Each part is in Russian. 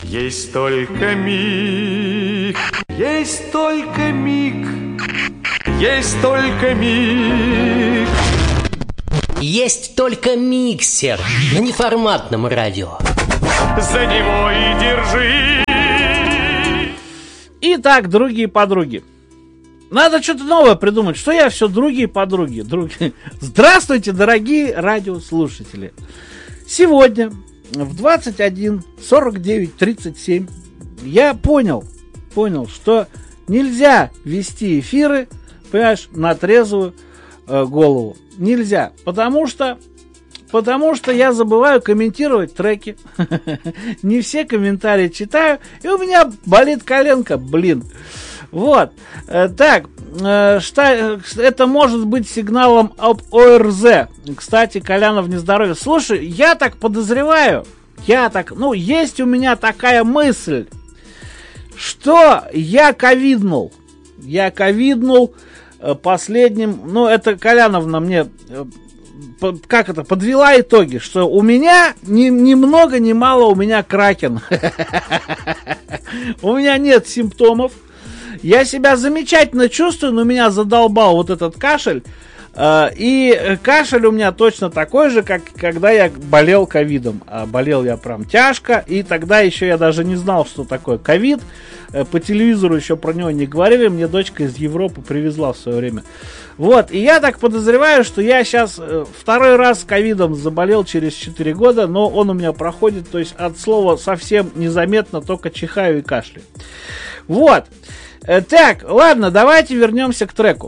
Есть только миг, есть только миг, есть только миг. Есть только миксер на неформатном радио. За него и держи. Итак, другие подруги, надо что-то новое придумать. Что я все другие подруги. Здравствуйте, дорогие радиослушатели. Сегодня в 21:49:37 я понял, что нельзя вести эфиры, понимаешь, на трезвую голову. Нельзя, потому что я забываю комментировать треки. Не все комментарии читаю, и у меня болит коленка, блин. Вот. Так, это может быть сигналом об ОРЗ. Кстати, Коляна в нездоровье. Слушай, я так подозреваю, есть у меня такая мысль, что я ковиднул. Последним, это Коляновна мне подвела итоги, что у меня ни много ни мало, у меня кракен. У меня нет симптомов. Я себя замечательно чувствую, но меня задолбал вот этот кашель. И кашель у меня точно такой же, как когда я болел ковидом. А болел я прям тяжко, и тогда еще я даже не знал, что такое ковид. По телевизору еще про него не говорили, мне дочка из Европы привезла в свое время. Вот, и я так подозреваю, что я сейчас второй раз ковидом заболел через 4 года, но он у меня проходит, то есть от слова совсем незаметно, только чихаю и кашляю. Вот. Так, ладно, давайте вернемся к треку.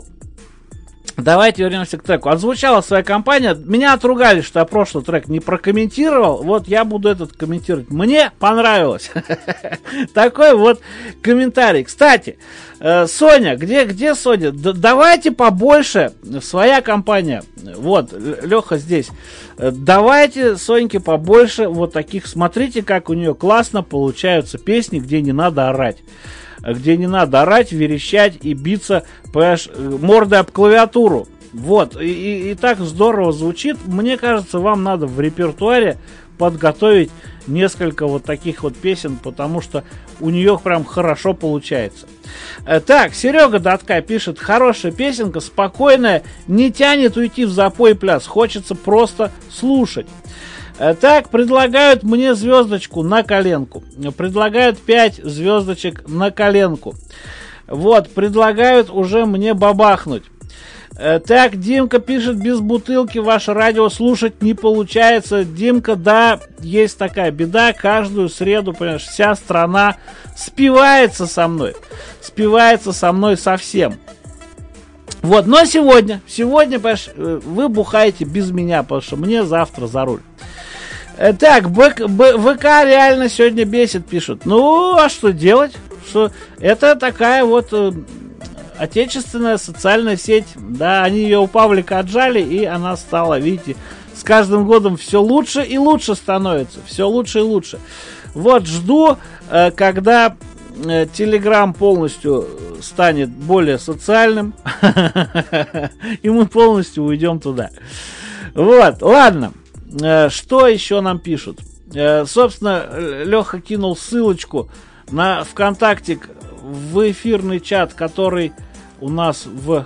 Отзвучала своя компания. Меня отругали, что я прошлый трек не прокомментировал. Вот я буду этот комментировать. Мне понравилось. Такой вот комментарий. Кстати, Соня, где Соня? Давайте побольше. Своя компания. Вот, Леха здесь. Давайте, Соньке, побольше вот таких. Смотрите, как у нее классно получаются песни, где не надо орать. Верещать и биться, понимаешь, мордой об клавиатуру. Вот, и так здорово звучит. Мне кажется, вам надо в репертуаре подготовить несколько вот таких вот песен, потому что у нее прям хорошо получается. Так, Серега Датка пишет: хорошая песенка, спокойная, не тянет уйти в запой и пляс, хочется просто слушать. Так, предлагают мне звездочку на коленку. Предлагают 5 звездочек на коленку. Вот, предлагают уже мне бабахнуть. Так, Димка пишет: без бутылки ваше радио слушать не получается. Димка, да, есть такая беда. Каждую среду, понимаешь, вся страна спивается со мной. Спивается со мной совсем. Вот, но сегодня, понимаешь, вы бухаете без меня, потому что мне завтра за руль. Так, ВК реально сегодня бесит, пишут. Ну, а что делать? Что это такая вот отечественная социальная сеть. Да, они ее у Павлика отжали, и она стала, видите, с каждым годом все лучше и лучше становится. Все лучше и лучше. Вот, жду, когда Telegram полностью станет более социальным, и мы полностью уйдем туда. Вот, ладно. Что еще нам пишут? Собственно, Леха кинул ссылочку на ВКонтакте в эфирный чат, который у нас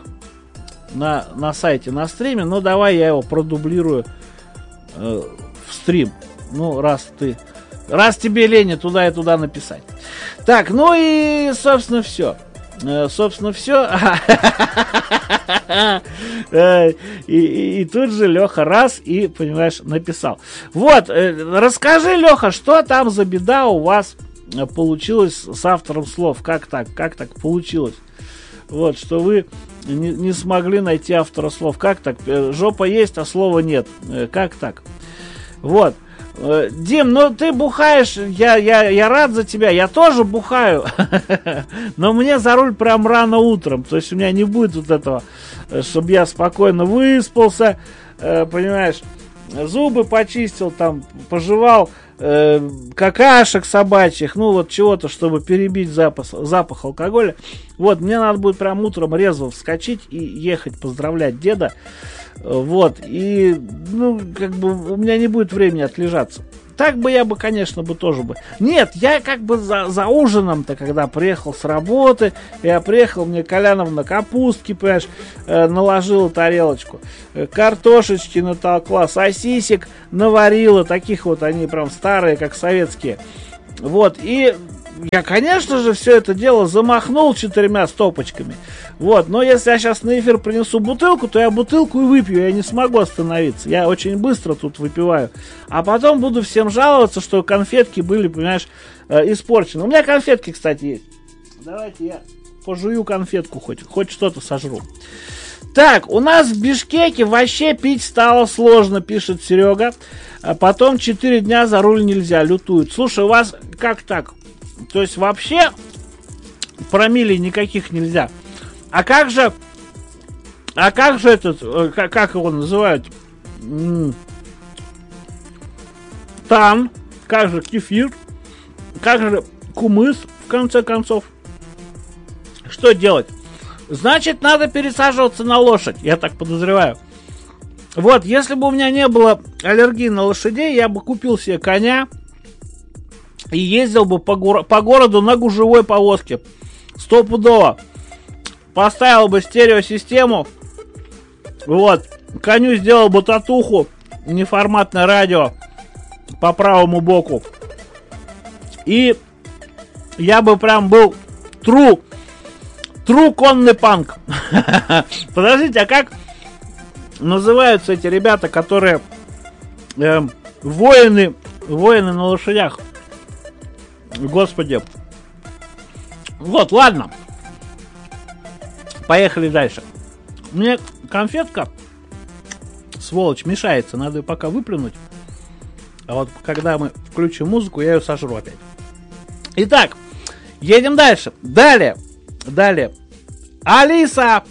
на сайте, на стриме. Но давай я его продублирую в стрим. Ну, раз тебе лень туда и туда написать. Так, ну и, собственно, все. И тут же Леха раз и, понимаешь, написал. Вот, расскажи, Леха, что там за беда у вас получилась с автором слов? Как так получилось? Вот, что вы не смогли найти автора слов. Как так? Жопа есть, а слова нет. Как так? Вот. Дим, ну ты бухаешь, я рад за тебя, я тоже бухаю, но мне за руль прям рано утром, то есть у меня не будет вот этого, чтобы я спокойно выспался, понимаешь, зубы почистил, там, пожевал какашек собачьих, ну вот чего-то, чтобы перебить запах алкоголя. Вот, мне надо будет прям утром резво вскочить и ехать поздравлять деда. Вот, и, ну, как бы у меня не будет времени отлежаться. Так бы я бы, конечно, бы тоже бы. Нет, я как бы за ужином-то, когда приехал с работы, я приехал, мне Коляновна капустки, понимаешь, наложила тарелочку, картошечки натолкла, сосисек наварила, таких вот они прям старые, как советские. Вот, и я, конечно же, все это дело замахнул 4 стопочками. Вот, но если я сейчас на эфир принесу бутылку, то я бутылку и выпью, я не смогу остановиться. Я очень быстро тут выпиваю. А потом буду всем жаловаться, что конфетки были, понимаешь, испорчены. У меня конфетки, кстати, есть. Давайте я пожую конфетку, хоть что-то сожру. Так, у нас в Бишкеке вообще пить стало сложно, пишет Серега. А потом 4 дня за руль нельзя, лютуют. Слушай, у вас как так? То есть вообще промилле никаких нельзя. А как же этот, как его называют? Тан, как же кефир, как же кумыс, в конце концов? Что делать? Значит, надо пересаживаться на лошадь, я так подозреваю. Вот, если бы у меня не было аллергии на лошадей, я бы купил себе коня и ездил бы по городу на гужевой повозке. Стопудово. Поставил бы стереосистему. Вот. Коню сделал бы татуху. Неформатное радио по правому боку. И я бы прям был true конный панк. Подождите, а как называются эти ребята, которые воины на лошадях? Господи. Вот, ладно. Поехали дальше. Мне конфетка, сволочь, мешается. Надо ее пока выплюнуть. А вот когда мы включим музыку, я ее сожру опять. Итак, едем дальше. Далее. Алиса!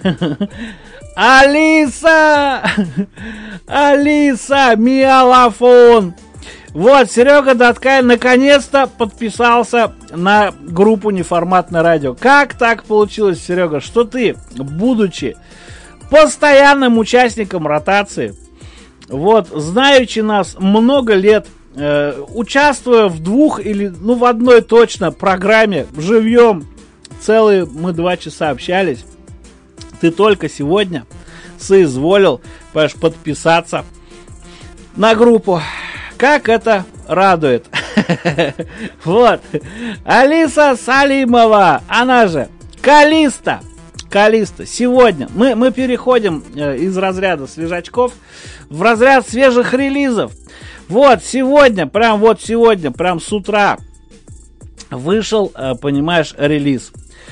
Алиса, миалафон! Вот, Серега Даткай наконец-то подписался на группу Неформатное радио. Как так получилось, Серега, что ты, будучи постоянным участником ротации, вот, знаючи нас много лет, участвуя в 2 или, в одной точно программе, живьем, целые мы 2 часа общались, ты только сегодня соизволил, понимаешь, подписаться на группу. Как это радует. Вот. Алиса Салимова, она же Калиста. Сегодня мы переходим из разряда свежачков в разряд свежих релизов. Вот сегодня, прям с утра вышел, понимаешь, релиз.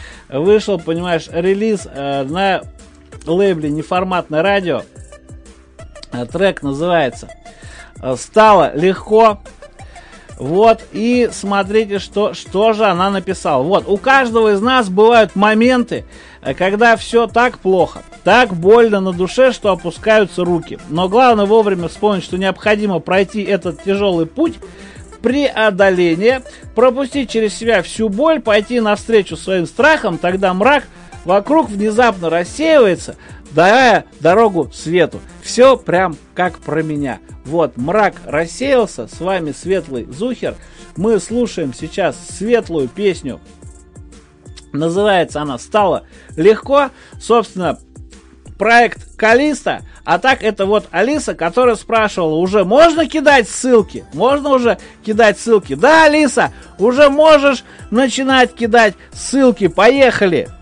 На лейбле Неформатное радио. Трек называется «Стало легко». Вот, и смотрите, что же она написала. Вот, у каждого из нас бывают моменты, когда все так плохо, так больно на душе, что опускаются руки. Но главное вовремя вспомнить, что необходимо пройти этот тяжелый путь преодоления, пропустить через себя всю боль, пойти навстречу своим страхам, тогда мрак вокруг внезапно рассеивается, давая дорогу свету. Все прям как про меня. Вот, мрак рассеялся, с вами Светлый Зухер. Мы слушаем сейчас светлую песню. Называется она «Стало легко». Собственно, проект Калиста. А так это вот Алиса, которая спрашивала, уже можно кидать ссылки? Можно уже кидать ссылки? Да, Алиса, уже можешь начинать кидать ссылки. Поехали!